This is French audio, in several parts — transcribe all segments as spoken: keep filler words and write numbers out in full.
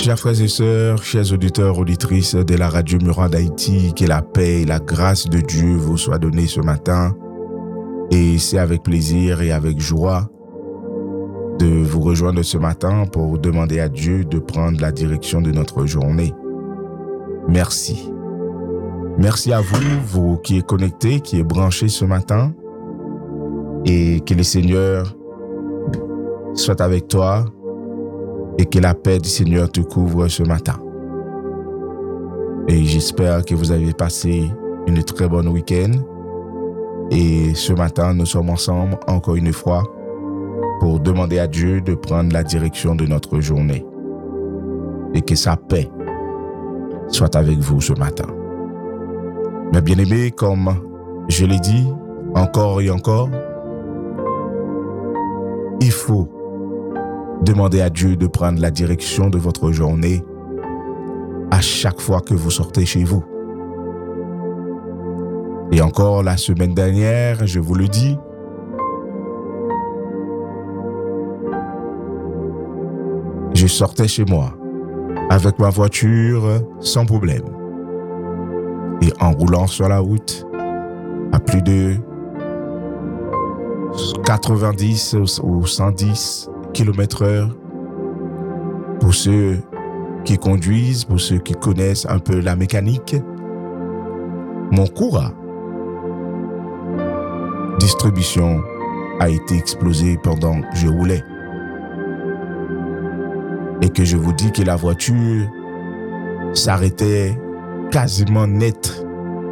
Chers frères et sœurs, chers auditeurs, auditrices de la radio Murand d'Haïti, que la paix et la grâce de Dieu vous soient données ce matin. Et c'est avec plaisir et avec joie de vous rejoindre ce matin pour demander à Dieu de prendre la direction de notre journée. Merci. Merci à vous, vous qui êtes connectés, qui êtes branchés ce matin. Et que le Seigneur soit avec toi et que la paix du Seigneur te couvre ce matin. Et j'espère que vous avez passé une très bonne week-end. Et ce matin, nous sommes ensemble encore une fois pour demander à Dieu de prendre la direction de notre journée. Et que sa paix soit avec vous ce matin. Mes bien-aimés, comme je l'ai dit encore et encore, il faut demander à Dieu de prendre la direction de votre journée à chaque fois que vous sortez chez vous. Et encore la semaine dernière, je vous le dis, je sortais chez moi avec ma voiture sans problème. Et en roulant sur la route à plus de quatre-vingt-dix ou cent dix kilomètres heure, pour ceux qui conduisent, pour ceux qui connaissent un peu la mécanique, mon courant distribution a été explosé pendant que je roulais. Et que je vous dis que la voiture s'arrêtait quasiment net.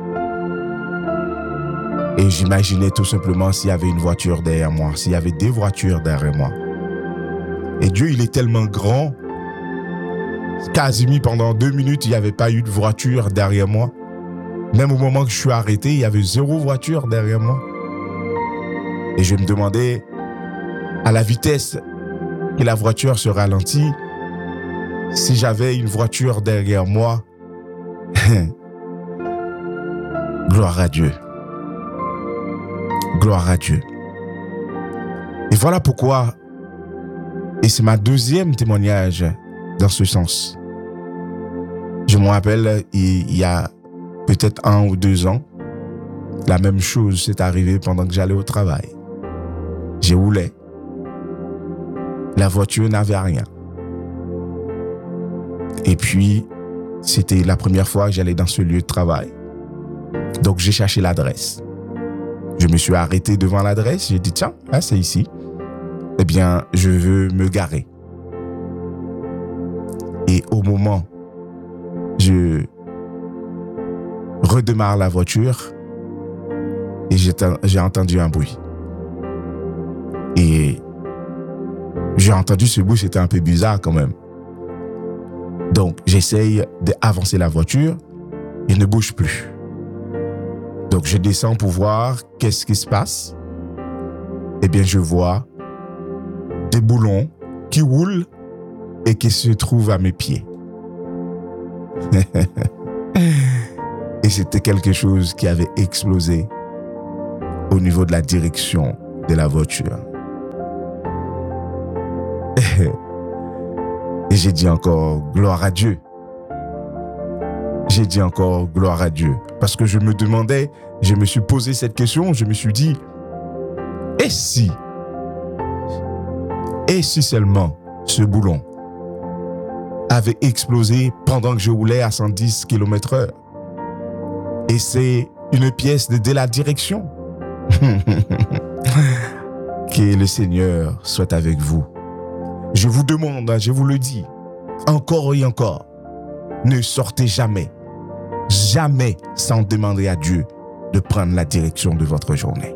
Et j'imaginais tout simplement s'il y avait une voiture derrière moi, s'il y avait des voitures derrière moi. Et Dieu, il est tellement grand, quasiment pendant deux minutes, il n'y avait pas eu de voiture derrière moi. Même au moment que je suis arrêté, il y avait zéro voiture derrière moi. Et je me demandais, à la vitesse que la voiture se ralentit, si j'avais une voiture derrière moi, gloire à Dieu. Gloire à Dieu. Et voilà pourquoi, et c'est ma deuxième témoignage dans ce sens. Je me rappelle, il y a peut-être un ou deux ans, la même chose s'est arrivée pendant que j'allais au travail. Je roulais. La voiture n'avait rien. Et puis, c'était la première fois que j'allais dans ce lieu de travail. Donc, j'ai cherché l'adresse. Je me suis arrêté devant l'adresse. J'ai dit, tiens, là, c'est ici. Eh bien, je veux me garer. Et au moment, je redémarre la voiture et j'ai, j'ai entendu un bruit. Et j'ai entendu ce bruit, c'était un peu bizarre quand même. Donc, j'essaye d'avancer la voiture et ne bouge plus. Donc, je descends pour voir qu'est-ce qui se passe. Eh bien, je vois des boulons qui roulent et qui se trouvent à mes pieds. Et c'était quelque chose qui avait explosé au niveau de la direction de la voiture. Et j'ai dit encore gloire à Dieu. J'ai dit encore gloire à Dieu. Parce que je me demandais, je me suis posé cette question, je me suis dit, et si, et si seulement ce boulon avait explosé pendant que je roulais à cent dix kilomètres heure. Et c'est une pièce de, de la direction. Que le Seigneur soit avec vous. Je vous demande, je vous le dis, encore et encore, ne sortez jamais, jamais sans demander à Dieu de prendre la direction de votre journée.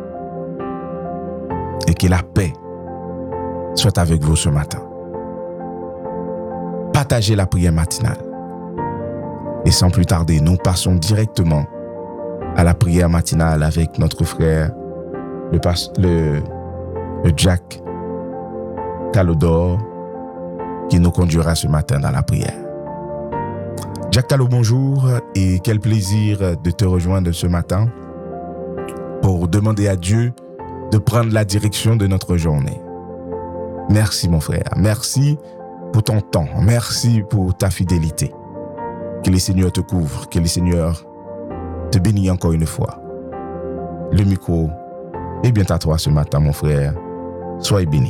Et que la paix soit avec vous ce matin. Partagez la prière matinale. Et sans plus tarder, nous passons directement à la prière matinale avec notre frère, le, pas, le, le Jack Talodor, qui nous conduira ce matin dans la prière. Jack Talo, bonjour et quel plaisir de te rejoindre ce matin pour demander à Dieu de prendre la direction de notre journée. Merci mon frère, merci pour ton temps. Merci pour ta fidélité. Que le Seigneur te couvre, que le Seigneur te bénisse encore une fois. Le micro est bien à toi ce matin, mon frère. Sois béni.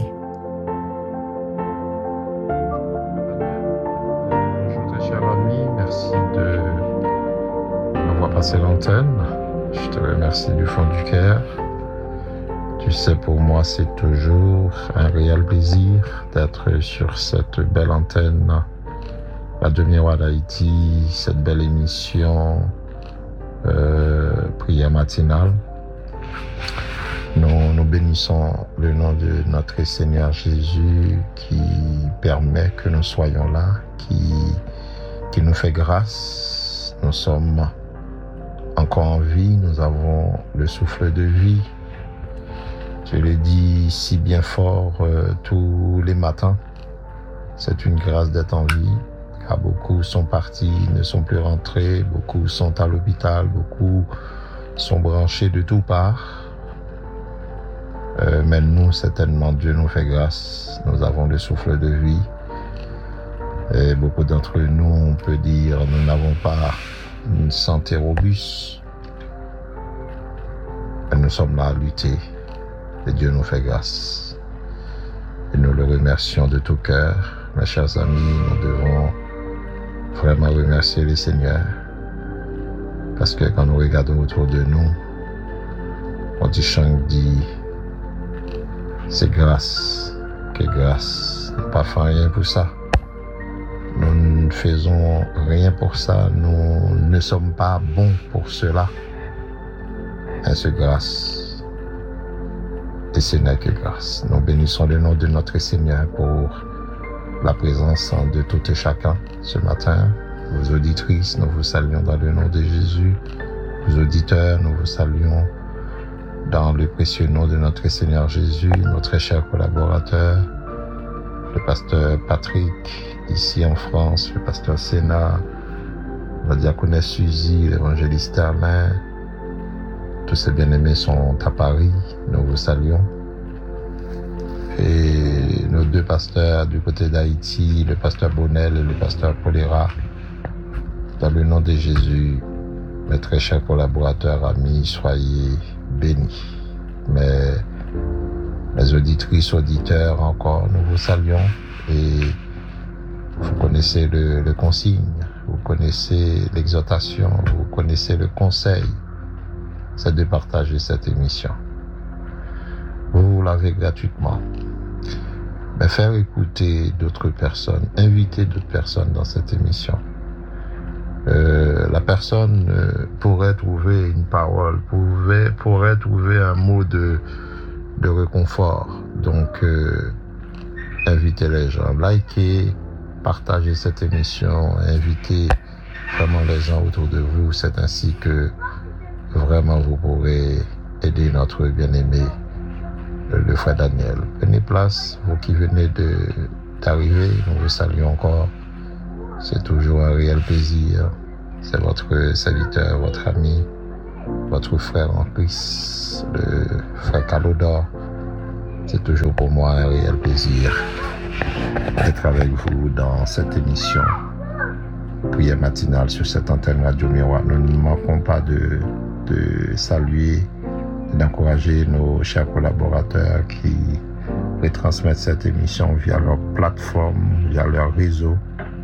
Bonjour très cher ami, merci de m'avoir passé l'antenne. Je te remercie du fond du cœur. Tu sais, pour moi, c'est toujours un réel plaisir d'être sur cette belle antenne, Radio Miroir d'Haïti, cette belle émission, euh, prière matinale. Nous, nous bénissons le nom de notre Seigneur Jésus qui permet que nous soyons là, qui, qui nous fait grâce. Nous sommes encore en vie, nous avons le souffle de vie. Je le dis si bien fort euh, tous les matins. C'est une grâce d'être en vie, car beaucoup sont partis, ne sont plus rentrés, beaucoup sont à l'hôpital, beaucoup sont branchés de toutes parts. Euh, mais nous, certainement, Dieu nous fait grâce. Nous avons le souffle de vie. Et beaucoup d'entre nous, on peut dire, nous n'avons pas une santé robuste. Mais nous sommes là à lutter. Et Dieu nous fait grâce. Et nous le remercions de tout cœur. Mes chers amis, nous devons vraiment remercier le Seigneur. Parce que quand nous regardons autour de nous, on dit chant dit, c'est grâce, que grâce. Nous n'avons pas fait rien pour ça. Nous ne faisons rien pour ça. Nous ne sommes pas bons pour cela. Mais c'est grâce. Et ce n'est que grâce. Nous bénissons le nom de notre Seigneur pour la présence de tout et chacun ce matin. Vos auditrices, nous vous saluons dans le nom de Jésus. Vos auditeurs, nous vous saluons dans le précieux nom de notre Seigneur Jésus, notre cher collaborateur, le pasteur Patrick, ici en France, le pasteur Sénat, la diaconesse Suzy, l'évangéliste Alain. Tous ces bien-aimés sont à Paris, nous vous saluons. Et nos deux pasteurs du côté d'Haïti, le pasteur Bonnel et le pasteur Polera, dans le nom de Jésus, mes très chers collaborateurs, amis, soyez bénis. Mes, mes auditrices, auditeurs encore, nous vous saluons. Et vous connaissez le, le consigne, vous connaissez l'exhortation, vous connaissez le conseil. C'est de partager cette émission. Vous l'avez gratuitement. Mais faire écouter d'autres personnes, inviter d'autres personnes dans cette émission. Euh, la personne euh, pourrait trouver une parole, pourrait, pourrait trouver un mot de, de réconfort. Donc, euh, invitez les gens, likez, partagez cette émission, invitez vraiment les gens autour de vous. C'est ainsi que vraiment, vous pourrez aider notre bien-aimé, le frère Daniel. Prenez place, vous qui venez de, d'arriver, nous vous saluons encore. C'est toujours un réel plaisir. C'est votre serviteur, votre ami, votre frère en Christ, le frère Calodor. C'est toujours pour moi un réel plaisir d'être avec vous dans cette émission. Prière matinale sur cette antenne Radio Miroir. Nous ne manquons pas de de saluer et d'encourager nos chers collaborateurs qui retransmettent cette émission via leur plateforme, via leur réseau.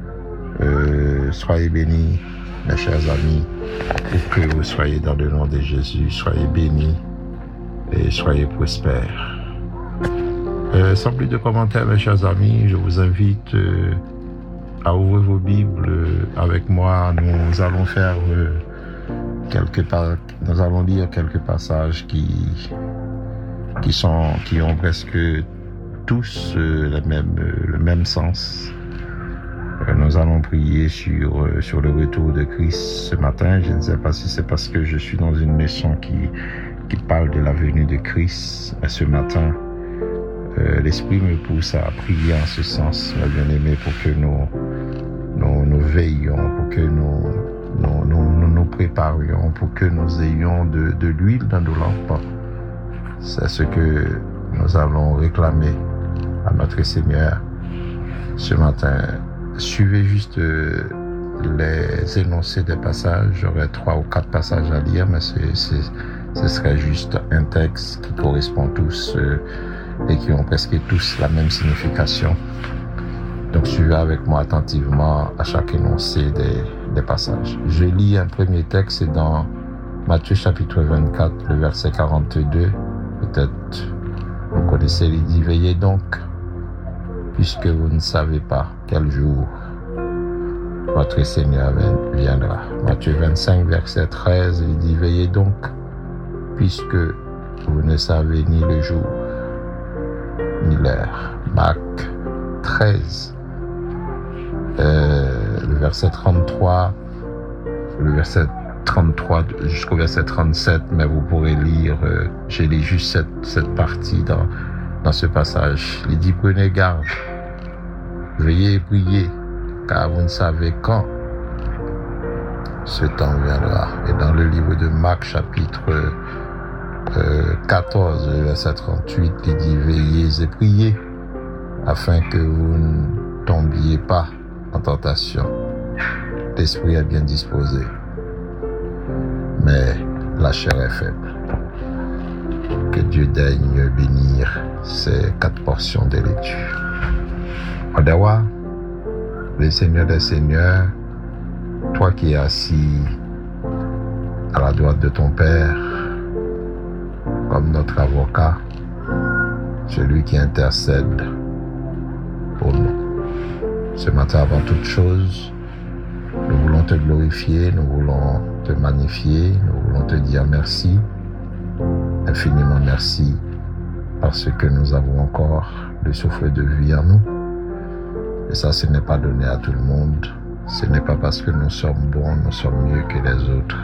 Euh, soyez bénis, mes chers amis, pour que vous soyez dans le nom de Jésus. Soyez bénis et soyez prospères. Euh, sans plus de commentaires, mes chers amis, je vous invite euh, à ouvrir vos Bibles avec moi. Nous allons faire euh, quelques pa- nous allons lire quelques passages qui qui sont qui ont presque tous euh, le même euh, le même sens. Euh, nous allons prier sur euh, sur le retour de Christ ce matin. Je ne sais pas si c'est parce que je suis dans une leçon qui qui parle de la venue de Christ, mais ce matin euh, l'Esprit me pousse à prier en ce sens, mes bien-aimés, pour que nous nous, nous veillions, pour que nous nous, nous nous nous préparions, pour que nous ayons de, de l'huile dans nos lampes. C'est ce que nous allons réclamer à notre Seigneur ce matin. Suivez juste euh, les énoncés des passages. J'aurai trois ou quatre passages à lire, mais c'est, c'est, ce serait juste un texte qui correspond tous euh, et qui ont presque tous la même signification. Donc suivez avec moi attentivement à chaque énoncé des, des passages. Je lis un premier texte, c'est dans Matthieu chapitre vingt-quatre, le verset quarante-deux. Peut-être vous connaissez, il dit « Veillez donc, puisque vous ne savez pas quel jour votre Seigneur viendra. » Matthieu vingt-cinq, verset treize, il dit « Veillez donc, puisque vous ne savez ni le jour, ni l'heure. » Marc treize, euh, le verset trente-trois, le verset trente-trois jusqu'au verset trente-sept, mais vous pourrez lire, euh, j'ai lu juste cette, cette partie dans, dans ce passage. Il dit « Prenez garde, veillez et priez, car vous ne savez quand ce temps viendra. » Et dans le livre de Marc, chapitre euh, quatorze, verset trente-huit, il dit « Veillez et priez, afin que vous ne tombiez pas en tentation. L'esprit est bien disposé, mais la chair est faible. » Que Dieu daigne bénir ces quatre portions de lecture. Odawa, le Seigneur des Seigneurs, toi qui es assis à la droite de ton Père, comme notre avocat, celui qui intercède pour nous. Ce matin, avant toute chose, nous voulons te glorifier, nous voulons te magnifier, nous voulons te dire merci, infiniment merci, parce que nous avons encore le souffle de vie en nous. Et ça, ce n'est pas donné à tout le monde. Ce n'est pas parce que nous sommes bons, nous sommes mieux que les autres.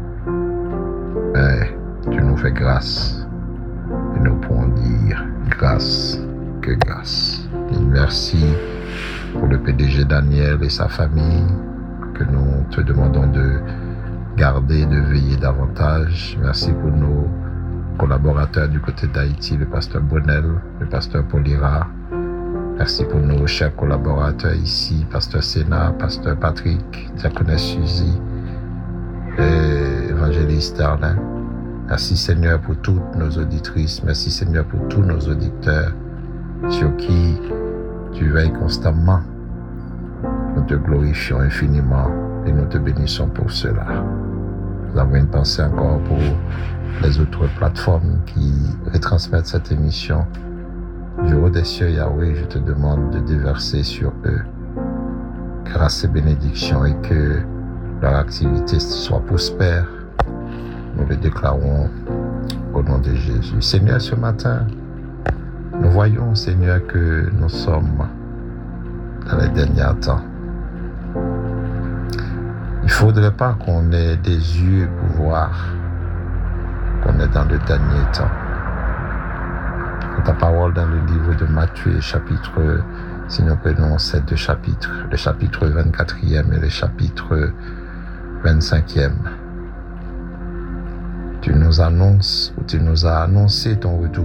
Mais tu nous fais grâce. Et nous pouvons dire grâce que grâce. Et merci pour le P D G Daniel et sa famille, que nous te demandons de garder, de veiller davantage. Merci pour nos collaborateurs du côté d'Haïti, le pasteur Bonnel, le pasteur Polira. Merci pour nos chers collaborateurs ici, pasteur Sénat, pasteur Patrick, diaconesse Suzy et évangéliste Arlin. Merci Seigneur pour toutes nos auditrices, merci Seigneur pour tous nos auditeurs sur qui tu veilles constamment. Nous te glorifions infiniment et nous te bénissons pour cela. Nous avons une pensée encore pour les autres plateformes qui retransmettent cette émission. Du haut des cieux, Yahweh, je te demande de déverser sur eux grâce et bénédiction et que leur activité soit prospère. Nous le déclarons au nom de Jésus. Seigneur, ce matin, nous voyons, Seigneur, que nous sommes dans les derniers temps. Il ne faudrait pas qu'on ait des yeux pour voir qu'on est dans le dernier temps. Ta parole dans le livre de Matthieu, chapitre, si nous prenons ces deux chapitres, le chapitre vingt-quatrième et le chapitre vingt-cinquième, tu nous annonces, ou tu nous as annoncé ton retour.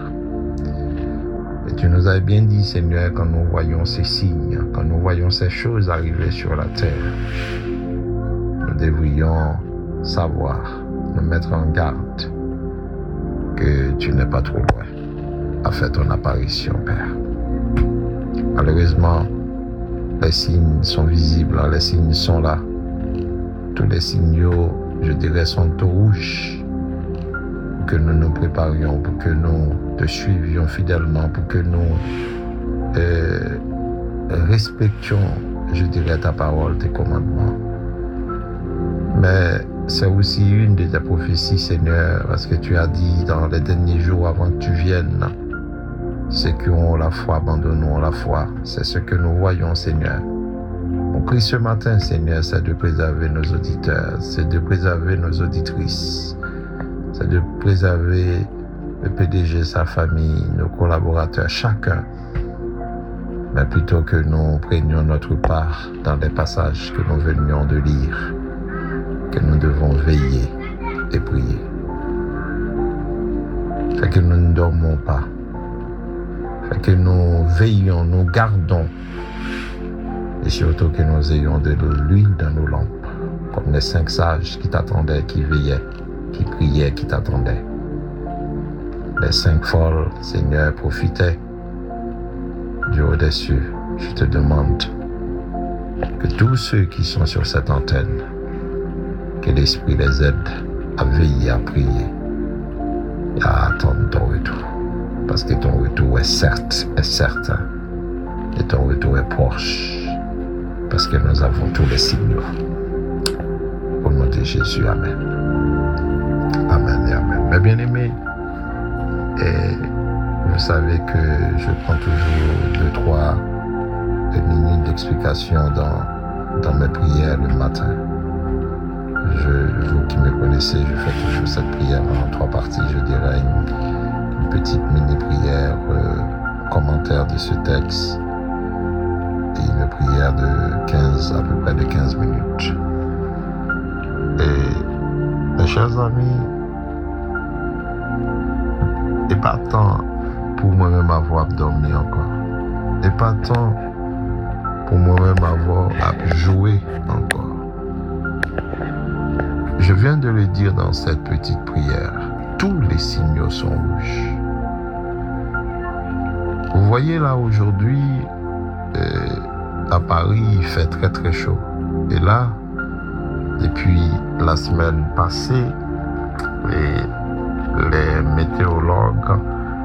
Et tu nous as bien dit, Seigneur, quand nous voyons ces signes, quand nous voyons ces choses arriver sur la terre, nous devrions savoir, nous mettre en garde que tu n'es pas trop loin à faire ton apparition, Père. Malheureusement, les signes sont visibles, les signes sont là. Tous les signaux, je dirais, sont au rouge. Pour que nous nous préparions, pour que nous te suivions fidèlement, pour que nous euh, respections, je dirais, ta parole, tes commandements. Mais c'est aussi une de tes prophéties, Seigneur, parce que tu as dit dans les derniers jours avant que tu viennes, ceux qui ont la foi abandonneront la foi. C'est ce que nous voyons, Seigneur. On prie ce matin, Seigneur, c'est de préserver nos auditeurs, c'est de préserver nos auditrices, c'est de préserver le P D G, sa famille, nos collaborateurs, chacun. Mais plutôt que nous prenions notre part dans les passages que nous venions de lire, que nous devons veiller et prier. Fait que nous ne dormons pas. Fait que nous veillons, nous gardons, et surtout que nous ayons de l'huile dans nos lampes, comme les cinq sages qui t'attendaient, qui veillaient, qui priaient, qui t'attendaient. Les cinq folles, Seigneur, profitaient du haut des cieux. Je te demande que tous ceux qui sont sur cette antenne, que l'Esprit les aide à veiller, à prier et à attendre ton retour. Parce que ton retour est certes, est certain. Et ton retour est proche. Parce que nous avons tous les signaux. Au nom de Jésus, Amen. Amen et Amen. Mes bien-aimés, et vous savez que je prends toujours deux, trois minutes d'explication dans, dans mes prières le matin. Je, vous qui me connaissez, je fais toujours cette prière en trois parties. Je dirais une, une petite mini-prière, euh, commentaire de ce texte et une prière de quinze, à peu près de quinze minutes. Et mes chers amis, et pas tant pour moi-même avoir dormi encore, et pas tant pour moi-même avoir à jouer encore. Je viens de le dire dans cette petite prière, tous les signaux sont rouges. Vous voyez là aujourd'hui, euh, à Paris, il fait très très chaud. Et là, depuis la semaine passée, les, les météorologues,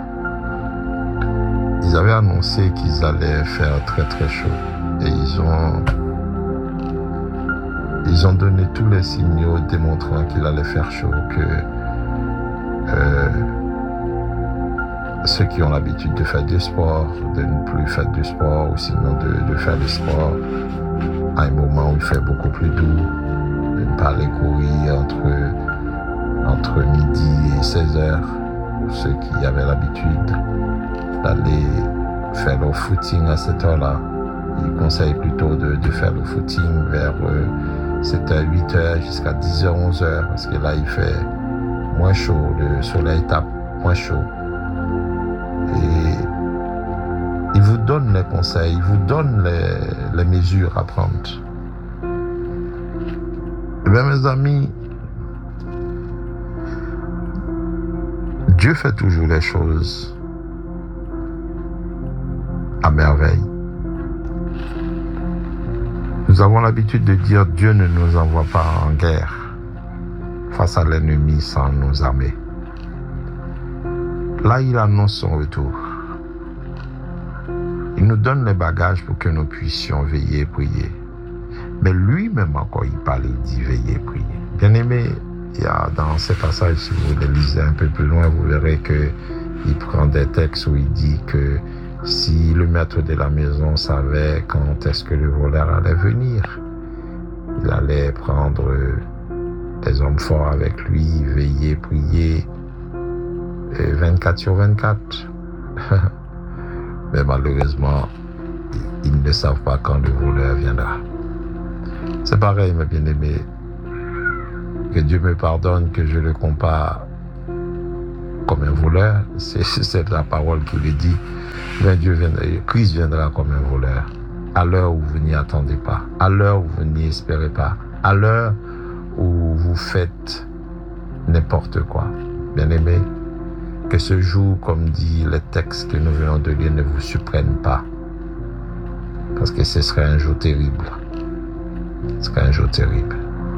ils avaient annoncé qu'ils allaient faire très très chaud. Et ils ont, ils ont donné tous les signaux démontrant qu'il allait faire chaud, que euh, ceux qui ont l'habitude de faire du sport, de ne plus faire du sport, ou sinon de, de faire du sport à un moment où il fait beaucoup plus doux, de ne pas aller courir entre, entre midi et seize heures, pour ceux qui avaient l'habitude d'aller faire leur footing à cette heure-là. Il conseille plutôt de, de faire le footing vers euh, sept heures, huit heures jusqu'à dix heures, onze heures, parce que là il fait moins chaud, le soleil tape moins chaud. Et il vous donne les conseils, il vous donne les, les mesures à prendre. Eh bien mes amis, Dieu fait toujours les choses à merveille. Nous avons l'habitude de dire Dieu ne nous envoie pas en guerre face à l'ennemi sans nous armer. Là, il annonce son retour. Il nous donne les bagages pour que nous puissions veiller et prier. Mais lui-même encore, il parle, il dit veiller et prier. Bien aimé, il y a dans ces passages, si vous les lisez un peu plus loin, vous verrez qu'il prend des textes où il dit que si le maître de la maison savait quand est-ce que le voleur allait venir, il allait prendre des hommes forts avec lui, veiller, prier, vingt-quatre sur vingt-quatre. Mais malheureusement, ils ne savent pas quand le voleur viendra. C'est pareil, mes bien-aimés. Que Dieu me pardonne que je le compare comme un voleur. C'est, c'est la parole qui le dit. Mais Dieu viendra, Christ viendra comme un voleur, à l'heure où vous n'y attendez pas, à l'heure où vous n'y espérez pas, à l'heure où vous faites n'importe quoi. Bien-aimés, que ce jour, comme dit les textes que nous venons de lire, ne vous surprenne pas, parce que ce serait un jour terrible. Ce serait un jour terrible.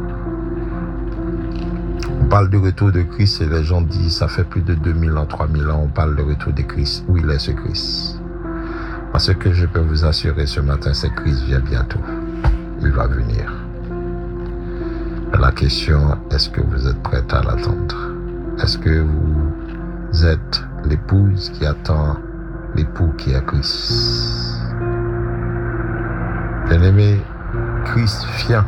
On parle du retour de Christ et les gens disent ça fait plus de deux mille ans, trois mille ans, on parle du retour de Christ. Où il est ce Christ? Parce que je peux vous assurer ce matin, c'est que Christ vient bientôt. Il va venir. Mais la question, est-ce que vous êtes prête à l'attendre? Est-ce que vous êtes l'épouse qui attend l'époux qui est Christ? Bien-aimé, Christ vient.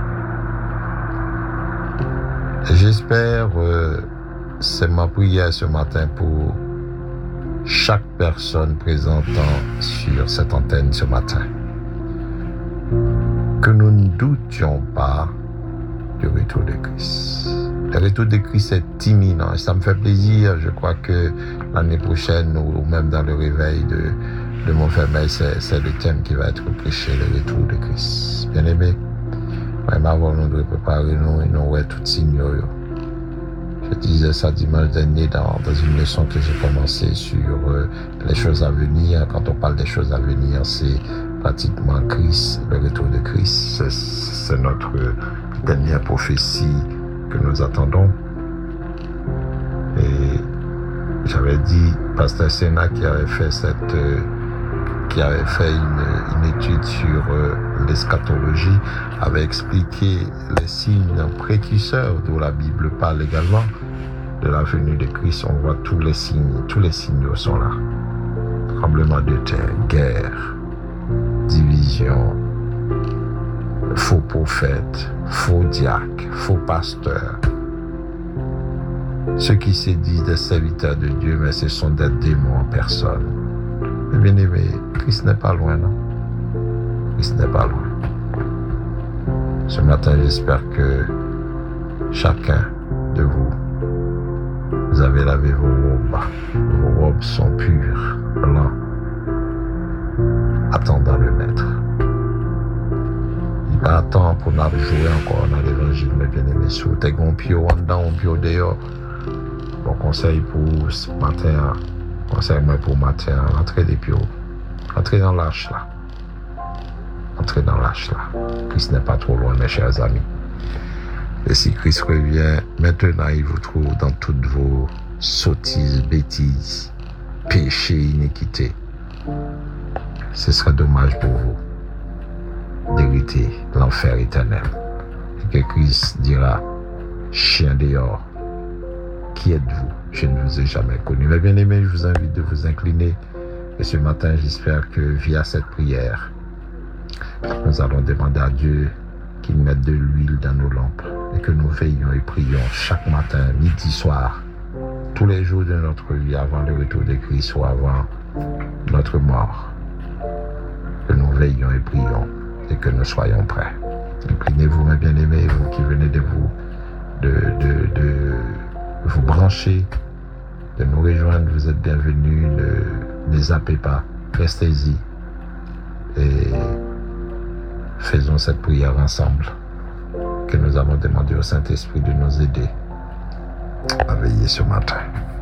J'espère, euh, c'est ma prière ce matin pour chaque personne présentant sur cette antenne ce matin, que nous ne doutions pas du retour de Christ. Le retour de Christ est imminent et ça me fait plaisir. Je crois que l'année prochaine ou même dans le réveil de, de mon famille, c'est, c'est le thème qui va être prêché, le retour de Christ. Bien aimé, vraiment avant nous de préparer nous et nous ouais tout signaux. Je disais ça dimanche dernier dans, dans une leçon que j'ai commencée sur euh, les choses à venir. Quand on parle des choses à venir, c'est pratiquement Christ, le retour de Christ. C'est, c'est notre dernière prophétie que nous attendons. Et j'avais dit, Pasteur Sénat qui avait fait cette, euh, qui avait fait une, une étude sur euh, l'eschatologie, avait expliqué les signes précurseurs dont la Bible parle également de la venue de Christ. On voit tous les signes, tous les signaux sont là. Tremblement de terre, guerre, division, faux prophètes, faux diacres, faux pasteurs. Ceux qui se disent des serviteurs de Dieu, mais ce sont des démons en personne. Mais bien aimé, Christ n'est pas loin, non? Christ n'est pas loin. Ce matin, j'espère que chacun de vous, vous avez lavé vos robes. Vos robes sont pures, blancs, attendant le Maître. Il pas attend pour nous jouer encore dans l'évangile, mais bien aimé, si vous êtes un pied en dedans, un pied dehors, mon conseil pour ce matin, conseil moi pour matin, rentrez des pieds, rentrez dans l'arche là. Entrez dans l'arche là. Christ n'est pas trop loin, mes chers amis. Et si Christ revient, maintenant il vous trouve dans toutes vos sottises, bêtises, péchés, iniquités. Ce serait dommage pour vous d'hériter l'enfer éternel. Et que Christ dira, chien dehors, qui êtes-vous? Je ne vous ai jamais connu. Mais bien aimé, je vous invite de vous incliner. Et ce matin, j'espère que via cette prière, nous allons demander à Dieu qu'il mette de l'huile dans nos lampes et que nous veillions et prions chaque matin, midi, soir, tous les jours de notre vie avant le retour de Christ ou avant notre mort. Que nous veillions et prions et que nous soyons prêts. Inclinez-vous, mes bien-aimés, vous qui venez de vous, de, de, de vous brancher, de nous rejoindre, vous êtes bienvenus, ne, ne zappez pas, restez-y et faisons cette prière ensemble que nous avons demandé au Saint-Esprit de nous aider à veiller ce matin.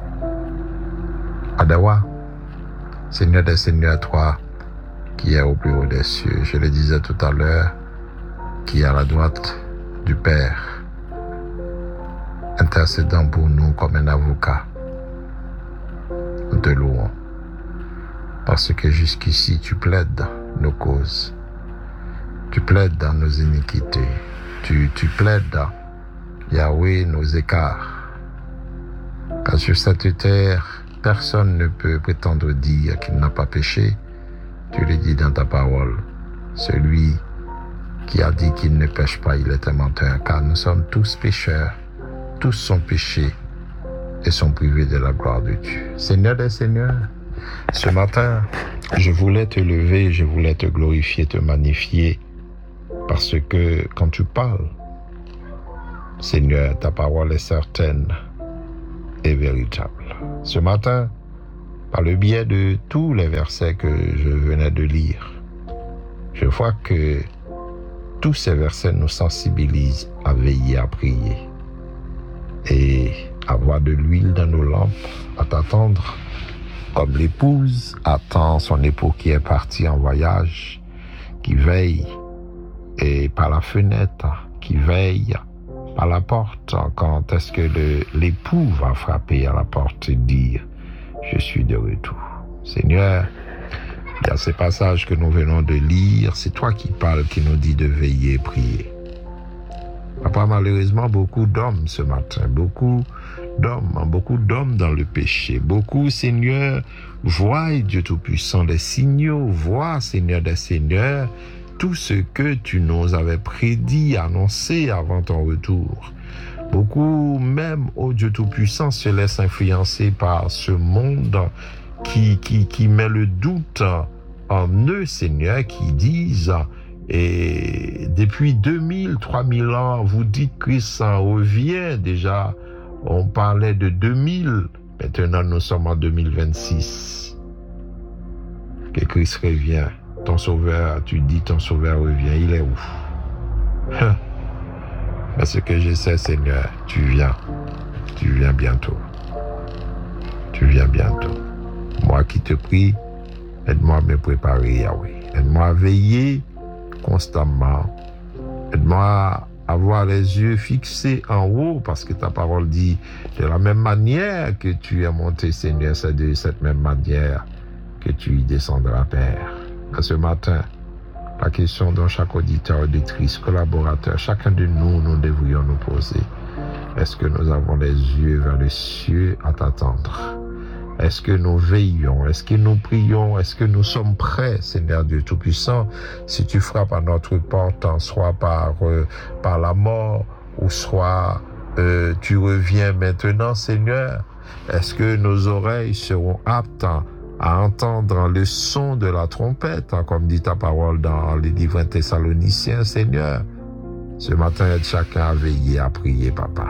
Adawa, Seigneur des Seigneurs, toi qui es au plus haut des cieux, je le disais tout à l'heure, qui est à la droite du Père, intercédant pour nous comme un avocat. Nous te louons parce que jusqu'ici tu plaides nos causes. Tu plaides dans nos iniquités. Tu, tu plaides, Yahweh, nos écarts. Car sur cette terre, personne ne peut prétendre dire qu'il n'a pas péché. Tu le dis dans ta parole. Celui qui a dit qu'il ne pêche pas, il est un menteur. Car nous sommes tous pécheurs. Tous sont péchés et sont privés de la gloire de Dieu. Seigneur des Seigneurs, ce matin, je voulais te lever, je voulais te glorifier, te magnifier. Parce que quand tu parles, Seigneur, ta parole est certaine et véritable. Ce matin, par le biais de tous les versets que je venais de lire, je vois que tous ces versets nous sensibilisent à veiller, à prier et avoir de l'huile dans nos lampes, à t'attendre comme l'épouse attend son époux qui est parti en voyage, qui veille et par la fenêtre, qui veille par la porte quand est-ce que le, l'époux va frapper à la porte et dire « Je suis de retour ». Seigneur, il y a ces passages que nous venons de lire, c'est toi qui parles, qui nous dit de veiller et prier. Après, malheureusement, beaucoup d'hommes ce matin, beaucoup d'hommes, beaucoup d'hommes dans le péché, beaucoup, Seigneur, voient, Dieu Tout-Puissant, des signaux, voient, Seigneur des Seigneurs, tout ce que tu nous avais prédit, annoncé avant ton retour. Beaucoup, même, ô Dieu Tout-Puissant, se laissent influencer par ce monde qui, qui, qui met le doute en eux, Seigneur, qui disent Et depuis deux mille, trois mille ans, vous dites que Christ revient. Déjà, on parlait de deux mille. Maintenant, nous sommes en deux mille vingt-six. Que Christ revient. Ton sauveur, tu dis ton sauveur revient. Il est où? Mais ce que je sais, Seigneur, tu viens. Tu viens bientôt. Tu viens bientôt. Moi qui te prie, aide-moi à me préparer, Yahweh. Aide-moi à veiller constamment. Aide-moi à avoir les yeux fixés en haut, parce que ta parole dit, de la même manière que tu es monté, Seigneur, c'est de cette même manière que tu y descendras, Père. À ce matin, la question dont chaque auditeur, auditrice, collaborateur, chacun de nous, nous devrions nous poser. Est-ce que nous avons les yeux vers les cieux à t'attendre? Est-ce que nous veillons? Est-ce que nous prions? Est-ce que nous sommes prêts, Seigneur Dieu Tout-Puissant, si tu frappes à notre porte, soit par, euh, par la mort, ou soit euh, tu reviens maintenant, Seigneur? Est-ce que nos oreilles seront aptes à entendre le son de la trompette, comme dit ta parole dans les livres Thessaloniciens, Seigneur? Ce matin, aide chacun à veiller, à prier, Papa.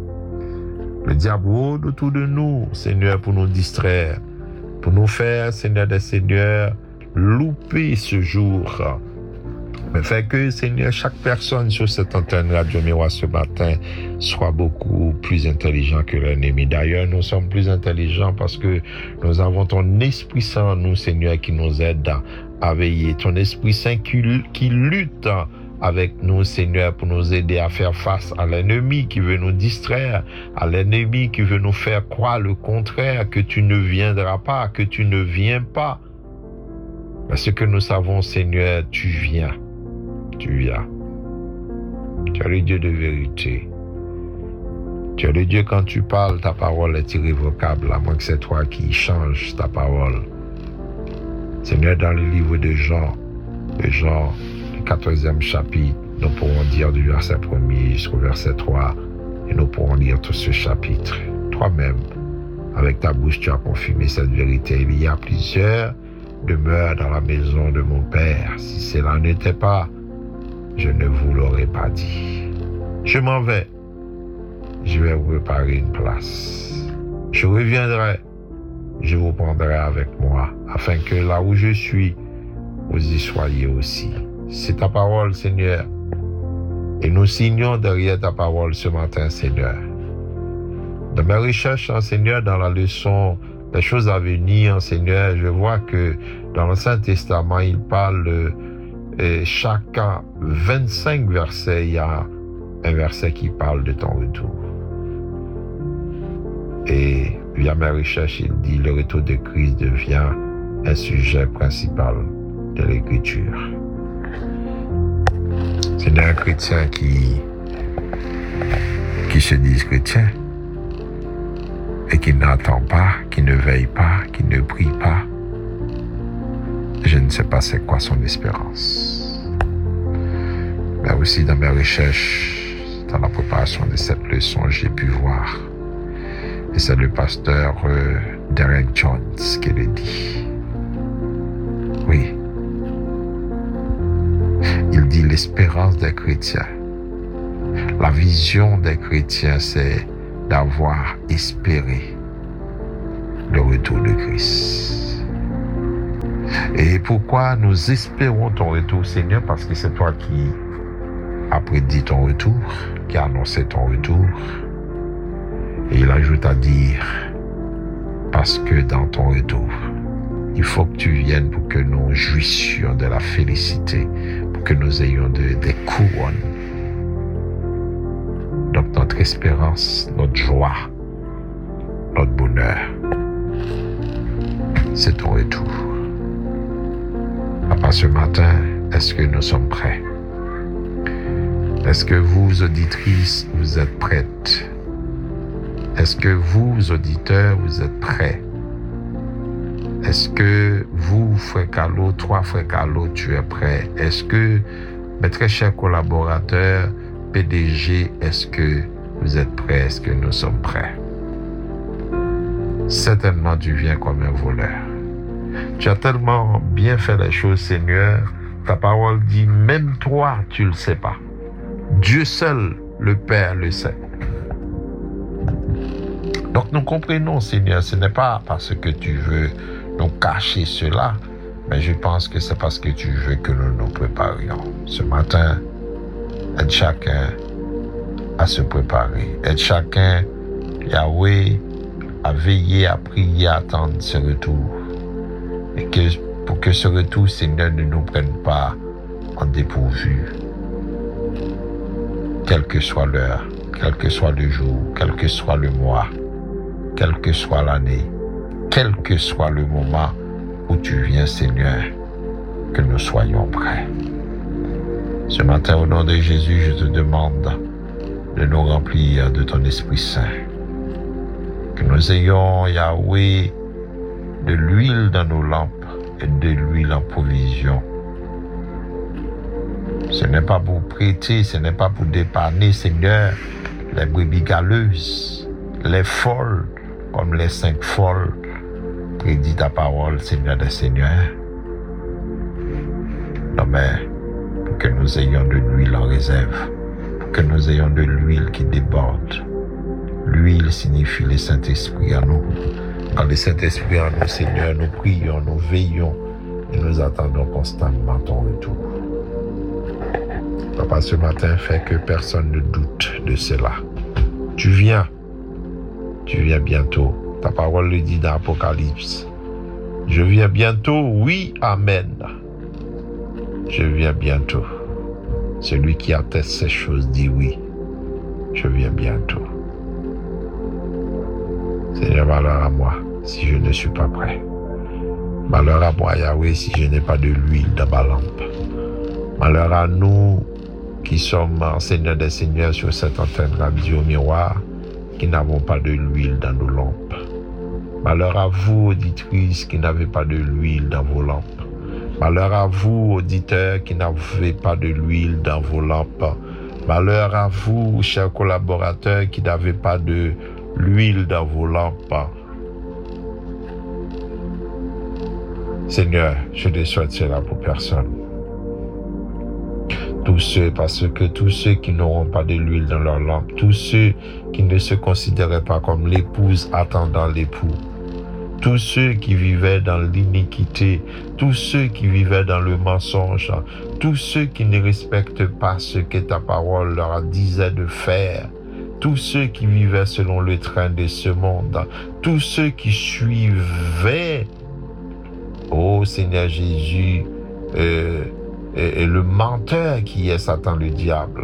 Le diable rôde autour de nous, Seigneur, pour nous distraire, pour nous faire, Seigneur des Seigneurs, louper ce jour. Mais fais que, Seigneur, chaque personne sur cette antenne Radio Miroir ce matin soit beaucoup plus intelligent que l'ennemi. D'ailleurs, nous sommes plus intelligents parce que nous avons ton Esprit Saint en nous, Seigneur, qui nous aide à veiller. Ton Esprit Saint qui, qui lutte avec nous, Seigneur, pour nous aider à faire face à l'ennemi qui veut nous distraire, à l'ennemi qui veut nous faire croire le contraire, que tu ne viendras pas, que tu ne viens pas. Parce que nous savons, Seigneur, tu viens. Tu viens. Tu es le Dieu de vérité. Tu es le Dieu, quand tu parles, ta parole est irrévocable, à moins que c'est toi qui changes ta parole. Seigneur, dans le livre de Jean, de Jean, quatorzième chapitre, nous pourrons dire du verset premier jusqu'au verset trois, et nous pourrons lire tout ce chapitre. Toi-même, avec ta bouche, tu as confirmé cette vérité. Il y a plusieurs demeures dans la maison de mon Père. Si cela n'était pas, je ne vous l'aurais pas dit. Je m'en vais. Je vais vous préparer une place. Je reviendrai. Je vous prendrai avec moi, afin que là où je suis, vous y soyez aussi. C'est ta parole, Seigneur. Et nous signons derrière ta parole ce matin, Seigneur. Dans mes recherches, Seigneur, dans la leçon des choses à venir, Seigneur, je vois que dans l'Ancien Testament, il parle, et chaque vingt-cinq versets, il y a un verset qui parle de ton retour. Et via mes recherches, il dit, le retour de Christ devient un sujet principal de l'Écriture. C'est un chrétien qui, qui se dit chrétien et qui n'attend pas, qui ne veille pas, qui ne prie pas. Je ne sais pas c'est quoi son espérance. Mais aussi dans mes recherches, dans la préparation de cette leçon, j'ai pu voir, et c'est le pasteur euh, Derek Jones qui le dit. Oui. Il dit l'espérance des chrétiens. La vision des chrétiens, c'est d'avoir espéré le retour de Christ. Et pourquoi nous espérons ton retour, Seigneur? Parce que c'est toi qui as prédit ton retour, qui a annoncé ton retour. Et il ajoute à dire, parce que dans ton retour, il faut que tu viennes pour que nous jouissions de la félicité, pour que nous ayons de, des couronnes. Donc notre espérance, notre joie, notre bonheur, c'est ton retour. Après ce matin, est-ce que nous sommes prêts? Est-ce que vous, auditrices, vous êtes prêtes? Est-ce que vous, auditeurs, vous êtes prêts? Est-ce que vous, frère Carlo, toi, frère Carlo, tu es prêt? Est-ce que, mes très chers collaborateurs, P D G, est-ce que vous êtes prêts? Est-ce que nous sommes prêts? Certainement, tu viens comme un voleur. Tu as tellement bien fait les choses, Seigneur, Ta parole dit, même toi, tu ne le sais pas. Dieu seul, le Père, le sait. Donc nous comprenons, Seigneur, ce n'est pas parce que tu veux nous cacher cela, mais je pense que c'est parce que tu veux que nous nous préparions. Ce matin, aide chacun à se préparer. Aide chacun, Yahweh, à veiller, à prier, à attendre ce retour. Et que, pour que ce retour, Seigneur, ne nous prenne pas en dépourvu. Quelle que soit l'heure, quel que soit le jour, quel que soit le mois, quelle que soit l'année, quel que soit le moment où tu viens, Seigneur, que nous soyons prêts. Ce matin, au nom de Jésus, je te demande de nous remplir de ton Esprit Saint. Que nous ayons, Yahweh, de l'huile dans nos lampes et de l'huile en provision. Ce n'est pas pour prêter, ce n'est pas pour dépanner, Seigneur, les brebis galeuses, les folles, comme les cinq folles. Prédis ta parole, Seigneur des Seigneurs. Non, mais pour que nous ayons de l'huile en réserve, pour que nous ayons de l'huile qui déborde. L'huile signifie le Saint-Esprit en nous. Quand le Saint-Esprit en nous, Seigneur, nous prions, nous veillons et nous attendons constamment ton retour. Papa, ce matin, fais que personne ne doute de cela. Tu viens, tu viens bientôt. Ta parole le dit dans l'Apocalypse. Je viens bientôt, oui, amen. Je viens bientôt. Celui qui atteste ces choses dit oui. Je viens bientôt. Seigneur, malheur à moi si je ne suis pas prêt. Malheur à moi, Yahweh, si je n'ai pas de l'huile dans ma lampe. Malheur à nous qui sommes, Seigneur des Seigneurs, sur cette antenne radio miroir, qui n'avons pas de l'huile dans nos lampes. Malheur à vous, auditrices, qui n'avez pas de l'huile dans vos lampes. Malheur à vous, auditeurs, qui n'avez pas de l'huile dans vos lampes. Malheur à vous, chers collaborateurs, qui n'avez pas de l'huile dans vos lampes. Seigneur, je ne souhaite cela pour personne. Tous ceux, parce que tous ceux qui n'auront pas de l'huile dans leur lampe, tous ceux qui ne se considéraient pas comme l'épouse attendant l'époux, tous ceux qui vivaient dans l'iniquité, tous ceux qui vivaient dans le mensonge, tous ceux qui ne respectent pas ce que ta parole leur disait de faire, tous ceux qui vivaient selon le train de ce monde, tous ceux qui suivaient, ô Seigneur Jésus, euh, et, et le menteur qui est Satan le diable,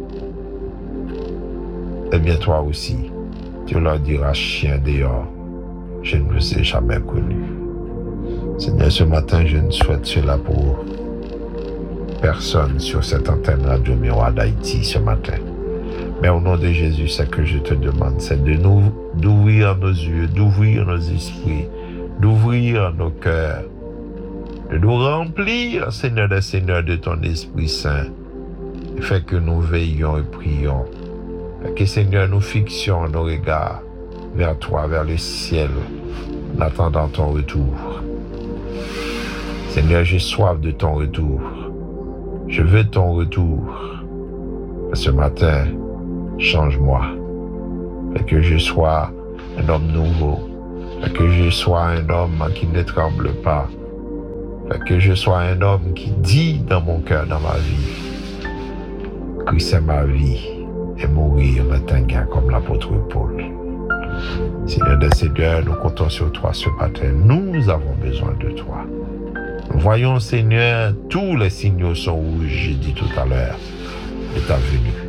eh bien toi aussi, tu leur diras chien dehors, je ne vous ai jamais connu. Seigneur, ce matin, je ne souhaite cela pour personne sur cette antenne radio miroir d'Haïti ce matin. Mais au nom de Jésus, ce que je te demande, c'est de nous, d'ouvrir nos yeux, d'ouvrir nos esprits, d'ouvrir nos cœurs, de nous remplir, Seigneur des Seigneurs, de ton Esprit Saint, et fait que nous veillons et prions, et que, Seigneur, nous fixions nos regards vers toi, vers le ciel, en attendant ton retour. Seigneur, j'ai soif de ton retour. Je veux ton retour. Et ce matin, change-moi. Fais que je sois un homme nouveau. Fais que je sois un homme qui ne tremble pas. Fais que je sois un homme qui dit dans mon cœur, dans ma vie, que c'est ma vie et mourir est un gain comme l'apôtre Paul. Seigneur des Seigneurs, nous comptons sur toi ce matin. Nous avons besoin de toi. Nous voyons, Seigneur, tous les signaux sont rouges, j'ai dit tout à l'heure, de ta venue.